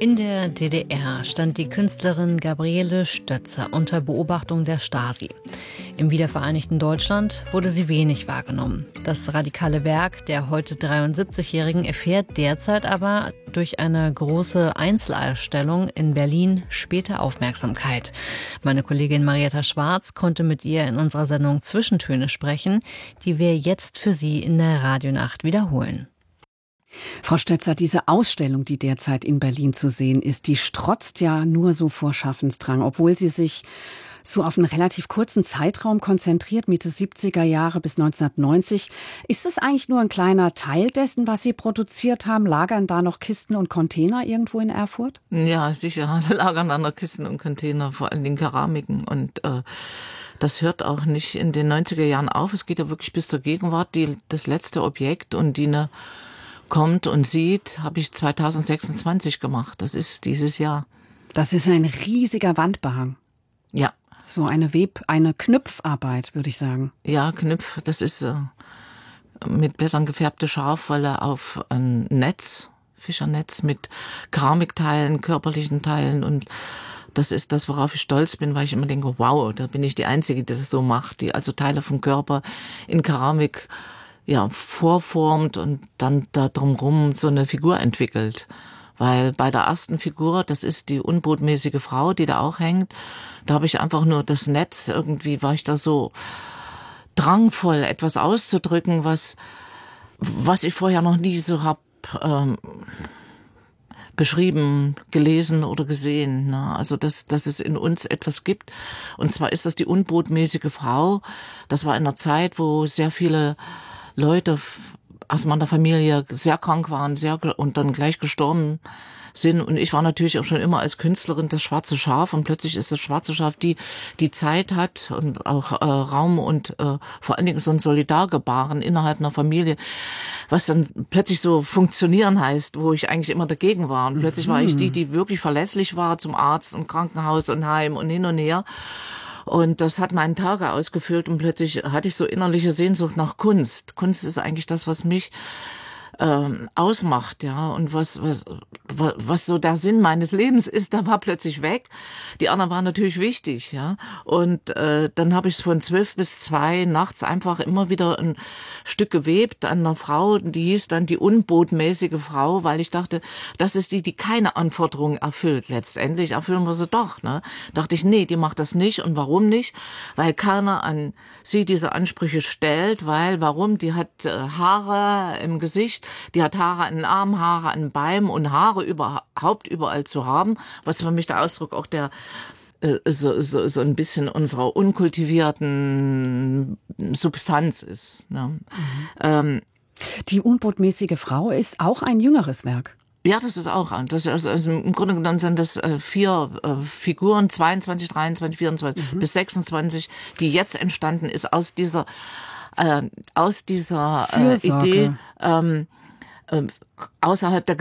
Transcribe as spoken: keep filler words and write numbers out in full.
In der D D R stand die Künstlerin Gabriele Stötzer unter Beobachtung der Stasi. Im wiedervereinigten Deutschland wurde sie wenig wahrgenommen. Das radikale Werk der heute dreiundsiebzigjährigen erfährt derzeit aber durch eine große Einzelausstellung in Berlin später Aufmerksamkeit. Meine Kollegin Marietta Schwarz konnte mit ihr in unserer Sendung Zwischentöne sprechen, die wir jetzt für Sie in der Radionacht wiederholen. Frau Stötzer, diese Ausstellung, die derzeit in Berlin zu sehen ist, die strotzt ja nur so vor Schaffensdrang, obwohl sie sich so auf einen relativ kurzen Zeitraum konzentriert, Mitte siebziger Jahre bis neunzehnhundertneunzig. Ist es eigentlich nur ein kleiner Teil dessen, was Sie produziert haben? Lagern da noch Kisten und Container irgendwo in Erfurt? Ja, sicher, lagern da noch Kisten und Container, vor allen Dingen Keramiken. Und äh, das hört auch nicht in den neunziger Jahren auf. Es geht ja wirklich bis zur Gegenwart. Die, das letzte Objekt, und die eine kommt und sieht, habe ich zweitausendsechsundzwanzig gemacht. Das ist dieses Jahr. Das ist ein riesiger Wandbehang. Ja. So eine Web, eine Knüpfarbeit, würde ich sagen. Ja, Knüpf, das ist äh, mit Blättern gefärbte Schafwolle auf ein Netz, Fischernetz mit Keramikteilen, körperlichen Teilen, und das ist das, worauf ich stolz bin, weil ich immer denke, wow, da bin ich die Einzige, die das so macht, die also Teile vom Körper in Keramik ja, vorformt und dann da drumherum so eine Figur entwickelt. Weil bei der ersten Figur, das ist die unbotmäßige Frau, die da auch hängt, da habe ich einfach nur das Netz, irgendwie war ich da so drangvoll, etwas auszudrücken, was was ich vorher noch nie so hab ähm, beschrieben, gelesen oder gesehen. Ne? Also, dass, dass es in uns etwas gibt. Und zwar ist das die unbotmäßige Frau. Das war in einer Zeit, wo sehr viele Leute aus meiner Familie sehr krank waren, sehr und dann gleich gestorben sind. Und ich war natürlich auch schon immer als Künstlerin das schwarze Schaf, und plötzlich ist das schwarze Schaf, die die Zeit hat und auch äh, Raum und äh, vor allen Dingen so ein Solidargebaren innerhalb einer Familie, was dann plötzlich so funktionieren heißt, wo ich eigentlich immer dagegen war. Und plötzlich war ich die, die wirklich verlässlich war zum Arzt und Krankenhaus und Heim und hin und her. Und das hat meinen Tage ausgefüllt, und plötzlich hatte ich so innerliche Sehnsucht nach Kunst. Kunst ist eigentlich das, was mich ähm, ausmacht, ja, und was was was so der Sinn meines Lebens ist, da war plötzlich weg. Die anderen waren natürlich wichtig, ja, und äh, dann habe ich es von zwölf bis zwei nachts einfach immer wieder ein Stück gewebt an einer Frau, die hieß dann die unbotmäßige Frau, weil ich dachte, das ist die, die keine Anforderungen erfüllt. Letztendlich erfüllen wir sie doch, ne? Dachte ich, nee, die macht das nicht. Und warum nicht? Weil keiner an sie diese Ansprüche stellt, weil, warum? Die hat äh, Haare im Gesicht, die hat Haare an den Armen, Haare an den Beinen und Haare überhaupt überall zu haben, was für mich der Ausdruck auch der äh, so, so, so ein bisschen unserer unkultivierten Substanz ist. Ne? Mhm. Ähm, Die unbotmäßige Frau ist auch ein jüngeres Werk. Ja, das ist auch. Das ist, also im Grunde genommen sind das äh, vier äh, Figuren, zweiundzwanzig, dreiundzwanzig, vierundzwanzig mhm. bis sechsundzwanzig, die jetzt entstanden ist aus dieser äh, aus dieser äh, Idee ähm, äh, außerhalb der